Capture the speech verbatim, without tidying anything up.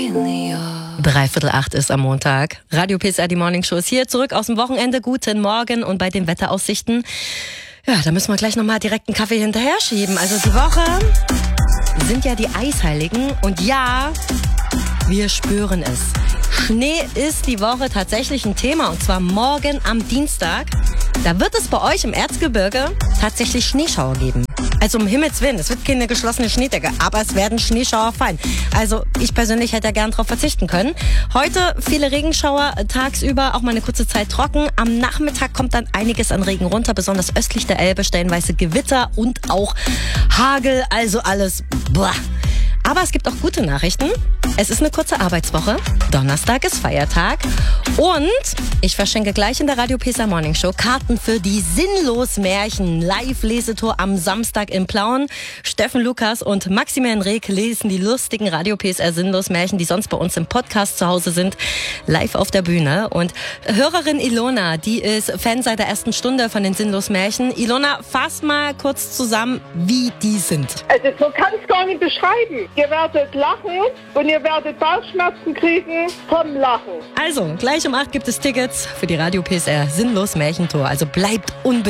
Dreiviertel acht ist am Montag. Radio P S R, die Morning Show ist hier, zurück aus dem Wochenende. Guten Morgen und bei den Wetteraussichten, ja, da müssen wir gleich nochmal direkt einen Kaffee hinterher schieben. Also die Woche sind ja die Eisheiligen und ja, wir spüren es. Schnee ist die Woche tatsächlich ein Thema und zwar morgen am Dienstag. Da wird es bei euch im Erzgebirge tatsächlich Schneeschauer geben. Also um Himmels Willen, es wird keine geschlossene Schneedecke, aber es werden Schneeschauer fallen. Also ich persönlich hätte ja gern darauf verzichten können. Heute viele Regenschauer, tagsüber auch mal eine kurze Zeit trocken. Am Nachmittag kommt dann einiges an Regen runter, besonders östlich der Elbe, stellenweise Gewitter und auch Hagel, also alles boah. Aber es gibt auch gute Nachrichten. Es ist eine kurze Arbeitswoche. Donnerstag ist Feiertag. Und ich verschenke gleich in der Radio P S R Morning Show Karten für die Sinnlos-Märchen Live-Lesetour am Samstag in Plauen. Steffen Lukas und Maximilian Reg lesen die lustigen Radio P S R Sinnlos-Märchen, die sonst bei uns im Podcast zu Hause sind, live auf der Bühne. Und Hörerin Ilona, die ist Fan seit der ersten Stunde von den Sinnlos-Märchen. Ilona, fass mal kurz zusammen, wie die sind. Also so kann ich es gar nicht beschreiben. Ihr werdet lachen und ihr werdet Bauchschmerzen kriegen vom Lachen. Also, gleich um acht gibt es Tickets für die Radio P S R Sinnlos Märchentour. Also bleibt unbedingt